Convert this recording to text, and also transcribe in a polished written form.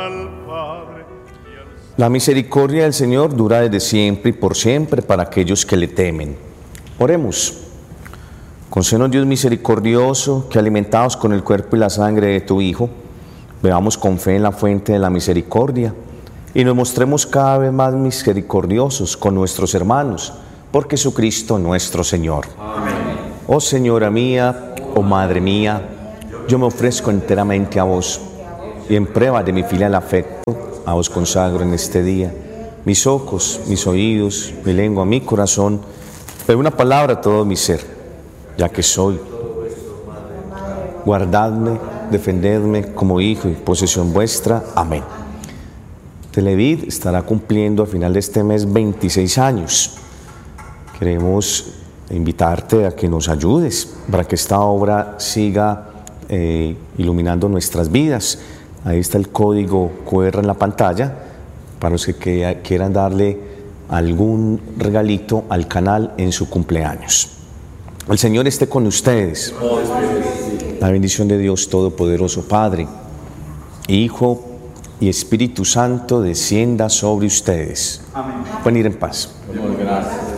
La misericordia del Señor dura desde siempre y por siempre para aquellos que le temen. Oremos. Concédenos, Dios misericordioso, que alimentados con el cuerpo y la sangre de tu Hijo, bebamos con fe en la fuente de la misericordia y nos mostremos cada vez más misericordiosos con nuestros hermanos, por Jesucristo nuestro Señor. Amén. Oh Señora mía, oh Madre mía, yo me ofrezco enteramente a vos y en prueba de mi filial afecto, a vos consagro en este día mis ojos, mis oídos, mi lengua, mi corazón, pero una palabra todo mi ser, ya que soy. Guardadme, defendedme como hijo y posesión vuestra. Amén. Televid estará cumpliendo a final de este mes 26 años. Queremos invitarte a que nos ayudes para que esta obra siga iluminando nuestras vidas. Ahí está el código QR en la pantalla para los que quieran darle algún regalito al canal en su cumpleaños. El Señor esté con ustedes. La bendición de Dios Todopoderoso, Padre, Hijo y Espíritu Santo descienda sobre ustedes. Amén. Pueden ir en paz. Gracias.